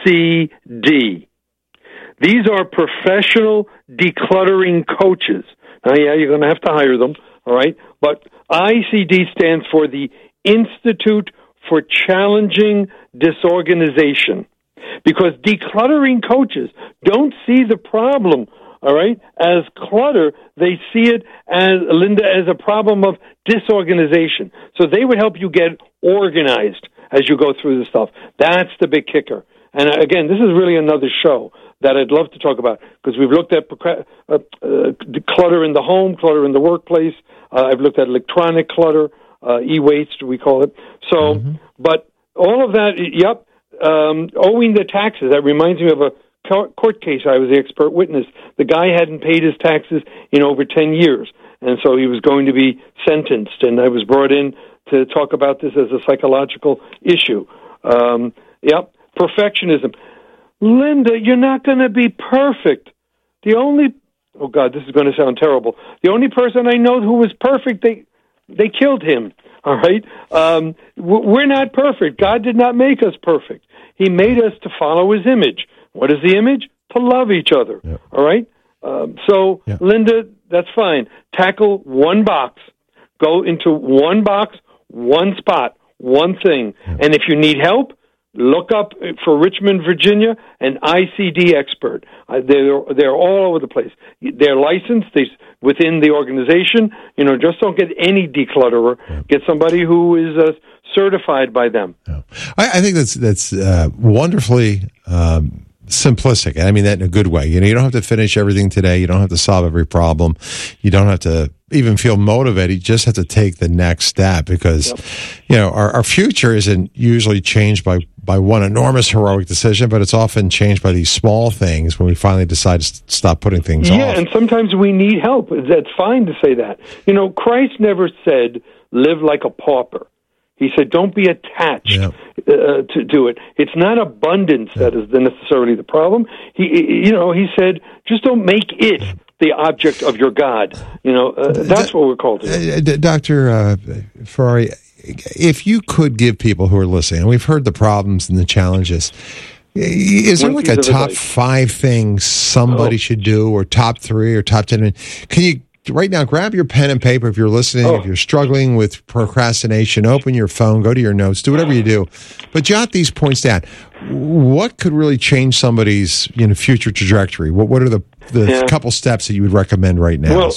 ICD. These are professional decluttering coaches. Now, yeah, you're going to have to hire them, all right? But ICD stands for the Institute for Challenging Disorganization, because decluttering coaches don't see the problem, all right, as clutter. They see it, as Linda, as a problem of disorganization. So they would help you get organized as you go through the stuff. That's the big kicker. And again, this is really another show that I'd love to talk about, because we've looked at clutter in the home, clutter in the workplace. I've looked at electronic clutter, e-waste, we call it. So, but all of that, yep, owing the taxes. That reminds me of a court case. I was the expert witness. The guy hadn't paid his taxes in over 10 years, and so he was going to be sentenced, and I was brought in to talk about this as a psychological issue. Yep, perfectionism. Linda, you're not going to be perfect. The only, oh God, this is going to sound terrible. The only person I know who was perfect, they killed him. All right? We're not perfect. God did not make us perfect. He made us to follow his image. What is the image? To love each other. Yep. All right? Linda, that's fine. Tackle one box. Go into one box, one spot, one thing. Yep. And if you need help, look up for Richmond, Virginia, an ICD expert. They're all over the place. They're licensed within the organization. You know, just don't get any declutterer. Yeah. Get somebody who is certified by them. Yeah. I think that's wonderfully simplistic. I mean that in a good way. You know, you don't have to finish everything today. You don't have to solve every problem. You don't have to even feel motivated. You just have to take the next step, because, you know, our future isn't usually changed by one enormous heroic decision, but it's often changed by these small things when we finally decide to stop putting things off. Yeah, and sometimes we need help. That's fine to say that. You know, Christ never said, live like a pauper. He said, don't be attached to it. It's not abundance that is necessarily the problem. He said, just don't make it the object of your God. You know, that's what we're called to do. Dr. Ferrari, if you could give people who are listening, and we've heard the problems and the challenges, is there like a top 5 things somebody should do, or top 3 or top 10? Can you right now grab your pen and paper if you're listening? If you're struggling with procrastination, open your phone, go to your notes, do whatever you do, but jot these points down. What could really change somebody's future trajectory? What are the couple steps that you would recommend right now? Well,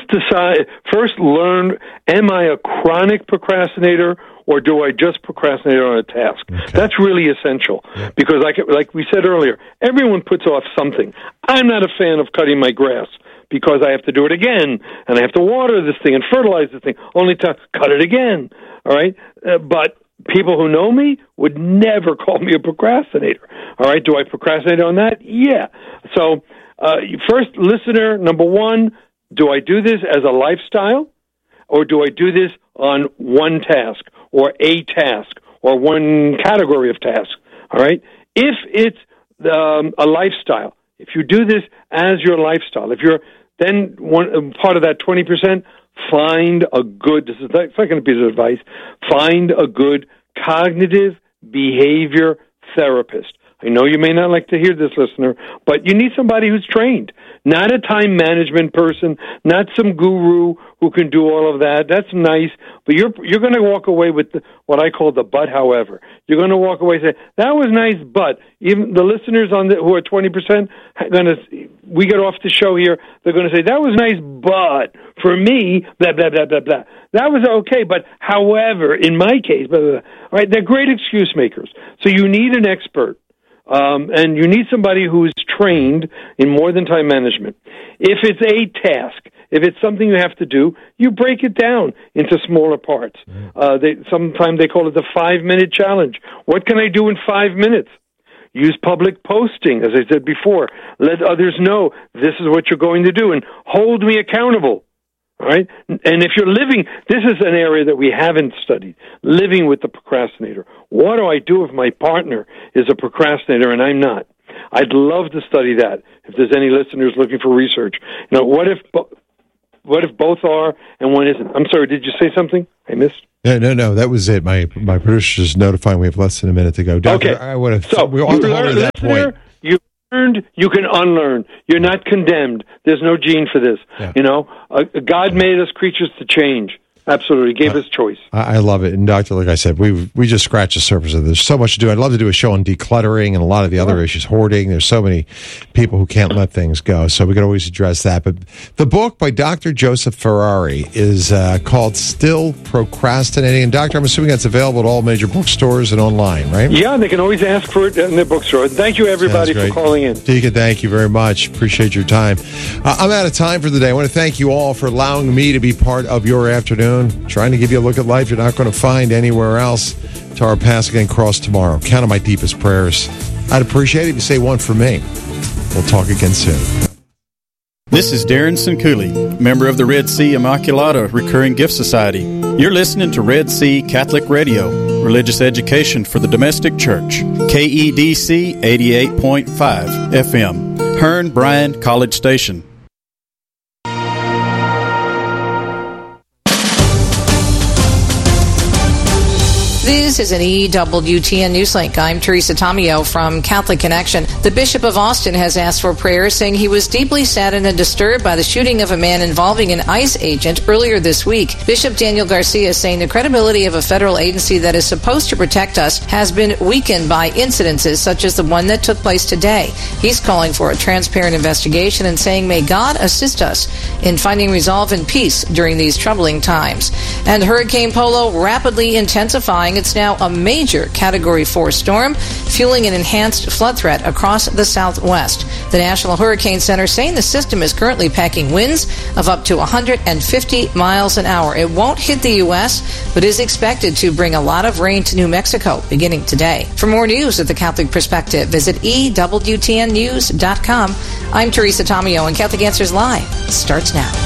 first learn, am I a chronic procrastinator, or do I just procrastinate on a task? Okay. That's really essential, because like we said earlier, everyone puts off something. I'm not a fan of cutting my grass, because I have to do it again, and I have to water this thing and fertilize this thing, only to cut it again, all right? But people who know me would never call me a procrastinator, all right? Do I procrastinate on that? Yeah. So first, listener, number one, do I do this as a lifestyle, or do I do this on one task, or a task, or one category of tasks, all right? If it's a lifestyle, if you do this as your lifestyle, if you're then one part of that 20%, find a good, this is the second piece of advice, find a good cognitive behavior therapist. I know you may not like to hear this, listener, but you need somebody who's trained, not a time management person, not some guru who can do all of that. That's nice, but you're going to walk away with what I call the but however. You're going to walk away and say, that was nice, but even the listeners who are 20%, we get off the show here, they're going to say, that was nice, but for me, blah, blah, blah, blah, blah. That was okay, but however, in my case, blah, blah, blah. All right, they're great excuse makers. So you need an expert. And you need somebody who is trained in more than time management. If it's a task, if it's something you have to do, you break it down into smaller parts. Sometimes they call it the 5-minute challenge. What can I do in 5 minutes? Use public posting, as I said before. Let others know this is what you're going to do, and hold me accountable. All right? And if you're living, this is an area that we haven't studied, living with the procrastinator. What do I do if my partner is a procrastinator and I'm not? I'd love to study that if there's any listeners looking for research. What if both are and one isn't? I'm sorry, did you say something I missed? No. That was it. My producer's notifying we have less than a minute to go. Doctor, okay. I would have. So we ought to hold at that point. You learned. You can unlearn. You're not condemned. There's no gene for this. Yeah. God made us creatures to change. Absolutely. Gave us choice. I love it. And Doctor, like I said, we just scratched the surface of this. There's so much to do. I'd love to do a show on decluttering and a lot of the other issues, hoarding. There's so many people who can't let things go. So we could always address that. But the book by Dr. Joseph Ferrari is called Still Procrastinating. And Doctor, I'm assuming that's available at all major bookstores and online, right? Yeah, and they can always ask for it in their bookstore. Thank you, everybody, for calling in. Deacon, thank you very much. Appreciate your time. I'm out of time for the day. I want to thank you all for allowing me to be part of your afternoon. Trying to give you a look at life you're not going to find anywhere else. To our Passing and Cross tomorrow. Count on my deepest prayers. I'd appreciate it if you say one for me. We'll talk again soon. This is Darren Sincooley, member of the Red Sea Immaculata Recurring Gift Society. You're listening to Red Sea Catholic Radio, religious education for the domestic church. KEDC 88.5 FM, Hearn Bryan College Station. This is an EWTN Newslink. I'm Teresa Tomeo from Catholic Connection. The Bishop of Austin has asked for prayers, saying he was deeply saddened and disturbed by the shooting of a man involving an ICE agent earlier this week. Bishop Daniel Garcia is saying the credibility of a federal agency that is supposed to protect us has been weakened by incidences such as the one that took place today. He's calling for a transparent investigation and saying, may God assist us in finding resolve and peace during these troubling times. And Hurricane Polo rapidly intensifying. It's now a major Category 4 storm, fueling an enhanced flood threat across the southwest. The National Hurricane Center saying the system is currently packing winds of up to 150 miles an hour. It won't hit the U.S., but is expected to bring a lot of rain to New Mexico beginning today. For more news at the Catholic Perspective, visit EWTNnews.com. I'm Teresa Tomeo, and Catholic Answers Live starts now.